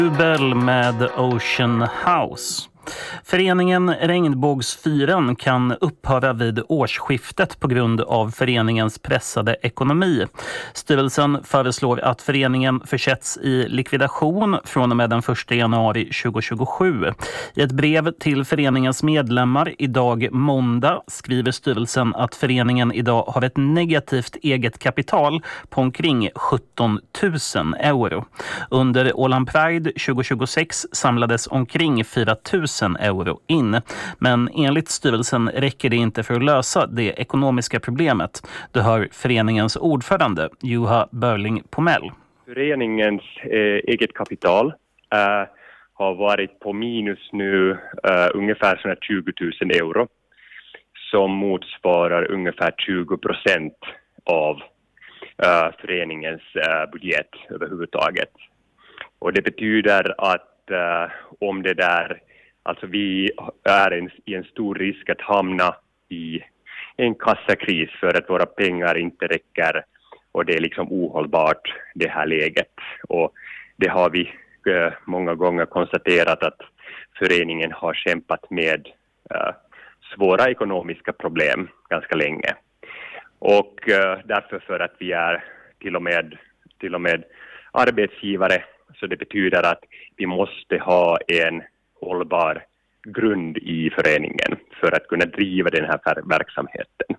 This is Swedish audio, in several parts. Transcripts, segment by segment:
Jubel med Ocean House. Föreningen Regnbågsfyren kan upphöra vid årsskiftet på grund av föreningens pressade ekonomi. Styrelsen föreslår att föreningen försätts i likvidation från och med den 1 januari 2027. I ett brev till föreningens medlemmar idag måndag skriver styrelsen att föreningen idag har ett negativt eget kapital på omkring 17 000 euro. Under Åland Pride 2026 samlades omkring 4 000 euro in. Men enligt styrelsen räcker det inte för att lösa det ekonomiska problemet. Det hör föreningens ordförande Juha Börling-Pomell. Föreningens eget kapital har varit på minus nu ungefär 20 000 euro som motsvarar ungefär 20% av föreningens budget överhuvudtaget. Och det betyder att om det där, alltså vi är i en stor risk att hamna i en kassakris för att våra pengar inte räcker och det är liksom ohållbart det här läget. Och det har vi många gånger konstaterat att föreningen har kämpat med svåra ekonomiska problem ganska länge. Och därför för att vi är till och med arbetsgivare, så det betyder att vi måste ha en hållbar grund i föreningen för att kunna driva den här verksamheten.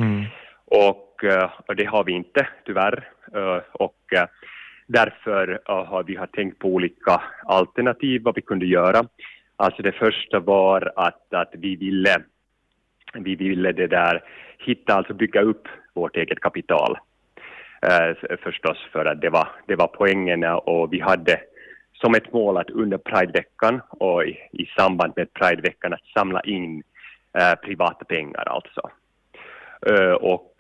Och det har vi inte tyvärr, och därför har vi tänkt på olika alternativ vad vi kunde göra. Alltså det första var att vi ville det där bygga upp vårt eget kapital. Förstås för att det var poängen, och vi hade som ett mål att under Pride-veckan och i samband med Pride-veckan att samla in privata pengar alltså. Och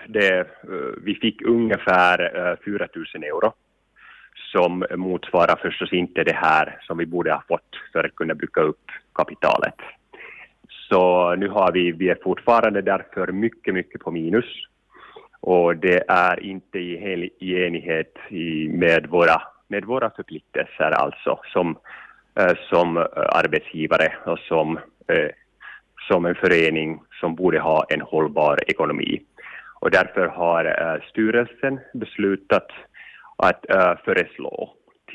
vi fick ungefär 4 000 euro som motsvarar förstås inte det här som vi borde ha fått för att kunna bygga upp kapitalet. Så nu har vi är fortfarande därför mycket på minus. Och det är inte i enighet med våra förpliktelser alltså som arbetsgivare och som en förening som borde ha en hållbar ekonomi. Och därför har styrelsen beslutat att föreslå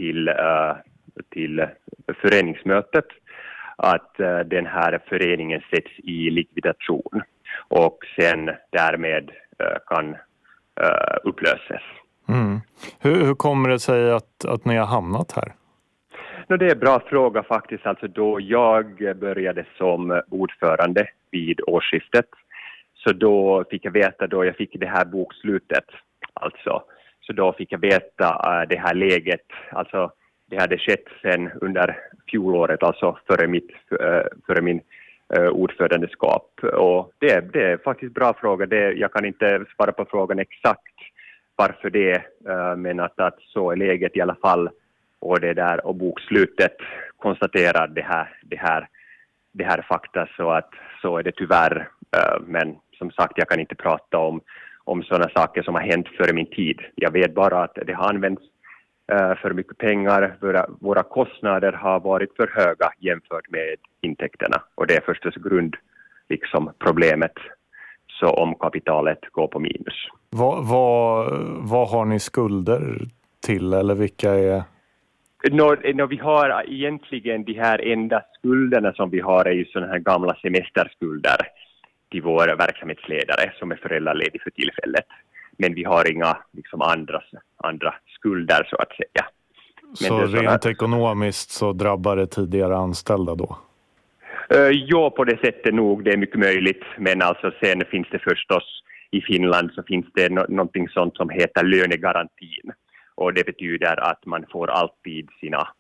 till föreningsmötet att den här föreningen sätts i likvidation och sen därmed kan upplösas. Hur kommer det sig att ni har hamnat här? Det är en bra fråga faktiskt. Alltså då jag började som ordförande vid årsskiftet, så då fick jag veta då jag fick det här bokslutet. Alltså, så då fick jag veta det här läget. Alltså det hade skett sen under fjolåret, alltså före min ordförandeskap. Och det är faktiskt bra fråga. Jag kan inte svara på frågan exakt varför det, men att så är läget i alla fall. Och det där och bokslutet konstaterar det här fakta, så är det tyvärr. Men som sagt, jag kan inte prata om sådana saker som har hänt före min tid. Jag vet bara att det har använts för mycket pengar. Våra kostnader har varit för höga jämfört med intäkterna. Och det är förstås problemet. Så om kapitalet går på minus. Vad har ni skulder till, eller vilka är? Vi har egentligen de här enda skulderna som vi har är ju sådana här gamla semesterskulder till vår verksamhetsledare som är föräldraledig för tillfället. Men vi har inga andra skulder så att säga. Så rent ekonomiskt så drabbar det tidigare anställda då? Ja, på det sättet nog, det är mycket möjligt. Men alltså sen finns det förstås i Finland så finns det någonting sånt som heter lönegarantin. Och det betyder att man får alltid sina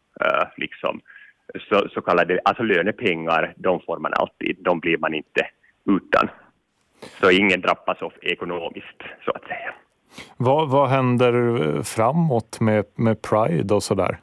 så kallade alltså lönepengar, de får man alltid. De blir man inte utan. Så ingen drabbas av ekonomiskt så att säga. Vad händer framåt med Pride och sådär?